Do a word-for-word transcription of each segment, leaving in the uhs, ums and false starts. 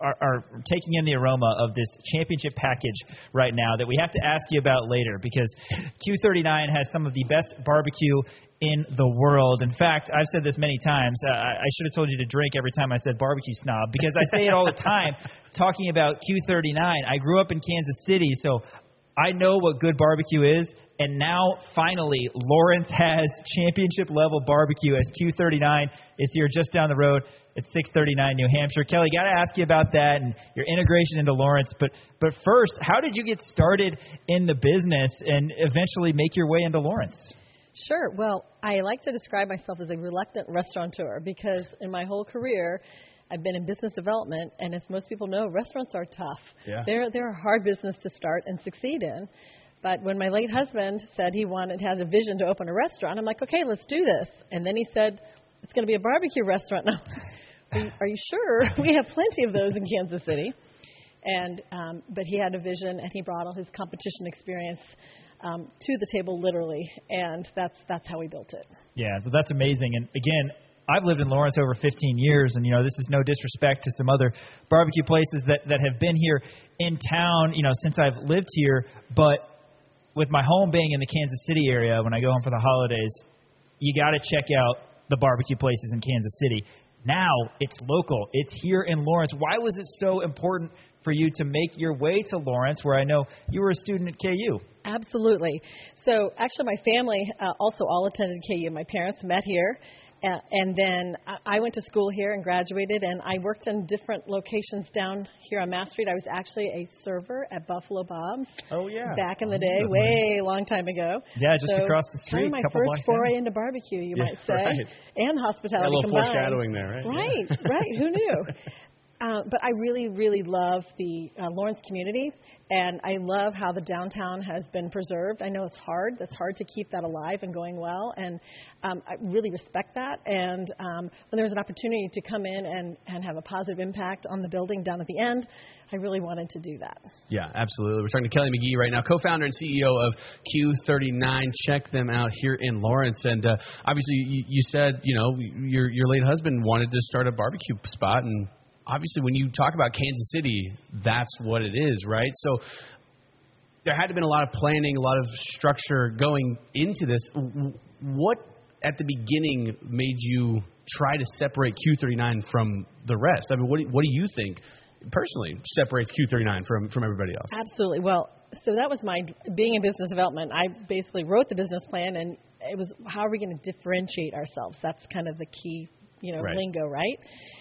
are, are taking in the aroma of this championship package right now that we have to ask you about later, because Q thirty-nine has some of the best barbecue in the world. In fact, I've said this many times. Uh, I should have told you to drink every time I said barbecue snob, because I say it all the time talking about Q thirty-nine. I grew up in Kansas City, so I know what good barbecue is. And now, finally, Lawrence has championship-level barbecue as Q thirty-nine is here just down the road at six thirty-nine New Hampshire. Kelly, got to ask you about that and your integration into Lawrence. But but first, how did you get started in the business and eventually make your way into Lawrence? Sure. Well, I like to describe myself as a reluctant restaurateur, because in my whole career, I've been in business development, and as most people know, restaurants are tough. Yeah. They're, they're a hard business to start and succeed in. But when my late husband said he wanted, had a vision to open a restaurant, I'm like, okay, let's do this. And then he said, it's going to be a barbecue restaurant. Now, are you sure? We have plenty of those in Kansas City. And um, but he had a vision, and he brought all his competition experience um, to the table, literally. And that's that's how we built it. Yeah, well, that's amazing. And again, I've lived in Lawrence over fifteen years, and, you know, this is no disrespect to some other barbecue places that, that have been here in town, you know, since I've lived here. But with my home being in the Kansas City area, when I go home for the holidays, you got to check out the barbecue places in Kansas City. Now it's local. It's here in Lawrence. Why was it so important for you to make your way to Lawrence, where I know you were a student at K U? Absolutely. So actually my family uh, also all attended K U. My parents met here. Uh, and then I went to school here and graduated, and I worked in different locations down here on Mass Street. I was actually a server at Buffalo Bob's. Oh, yeah. Back in the day, way long time ago. Yeah, just so across the street. Kind of my couple first foray down. into barbecue, you yeah, might say, right. and hospitality a little combined. foreshadowing there, right? Right, yeah. right. Who knew? Uh, but I really, really love the uh, Lawrence community, and I love how the downtown has been preserved. I know it's hard. It's hard to keep that alive and going well, and um, I really respect that. And um, when there was an opportunity to come in and, and have a positive impact on the building down at the end, I really wanted to do that. Yeah, absolutely. We're talking to Kelly McGee right now, co-founder and C E O of Q thirty-nine. Check them out here in Lawrence. And uh, obviously, you, you said, you know, your your late husband wanted to start a barbecue spot, and obviously, when you talk about Kansas City, that's what it is, right? So there had to have been a lot of planning, a lot of structure going into this. What, at the beginning, made you try to separate Q thirty-nine from the rest? I mean, what do, what do you think, personally, separates Q thirty-nine from, from everybody else? Absolutely. Well, so that was my, being in business development, I basically wrote the business plan, and it was, how are we going to differentiate ourselves? That's kind of the key, you know, right. lingo, right?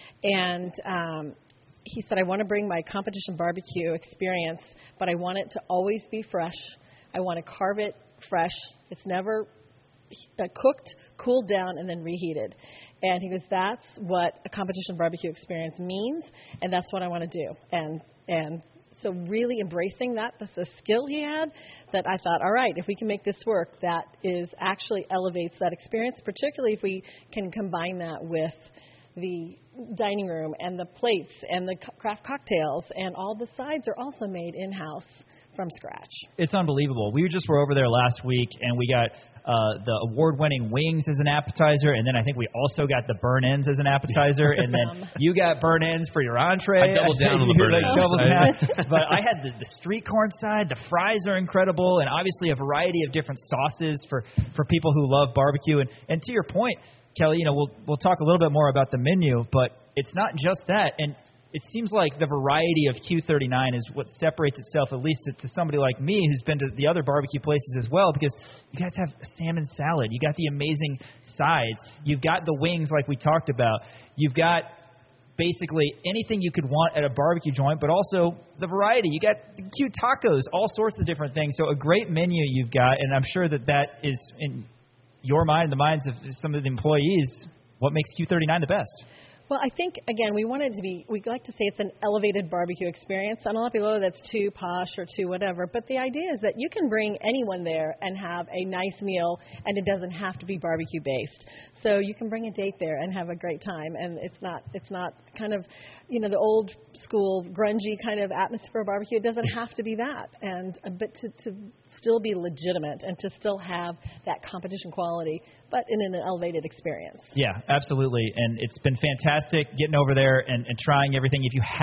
And um, he said, I want to bring my competition barbecue experience, but I want it to always be fresh. I want to carve it fresh. It's never uh, cooked, cooled down, and then reheated. And he goes, that's what a competition barbecue experience means, and that's what I want to do. And and so really embracing that, that's a skill he had that I thought, all right, if we can make this work, that is actually elevates that experience, particularly if we can combine that with the dining room and the plates and the craft cocktails, and all the sides are also made in-house from scratch. It's unbelievable. We just were over there last week, and we got uh, the award-winning wings as an appetizer, and then I think we also got the burn-ins as an appetizer, and then you got burn-ins for your entree. I doubled down on the burn-ins. But I had the, the street corn side. The fries are incredible, and obviously a variety of different sauces for, for people who love barbecue. And, and to your point, Kelly, you know, we'll we'll talk a little bit more about the menu, but it's not just that. And it seems like the variety of Q thirty-nine is what separates itself, at least to, to somebody like me who's been to the other barbecue places as well, because you guys have a salmon salad. You got the amazing sides. You've got the wings like we talked about. You've got basically anything you could want at a barbecue joint, but also the variety. You got cute tacos, all sorts of different things. So a great menu you've got, and I'm sure that that is in your mind, the minds of some of the employees, what makes Q thirty-nine the best? Well, I think, again, we wanted to be, we like to say it's an elevated barbecue experience. I don't know people, oh, that's too posh or too whatever, but the idea is that you can bring anyone there and have a nice meal, and it doesn't have to be barbecue-based. So you can bring a date there and have a great time, and it's not it's not kind of, you know, the old school grungy kind of atmosphere of barbecue. It doesn't have to be that, and but to, to still be legitimate and to still have that competition quality, but in an elevated experience. Yeah, absolutely, and it's been fantastic getting over there and, and trying everything. If you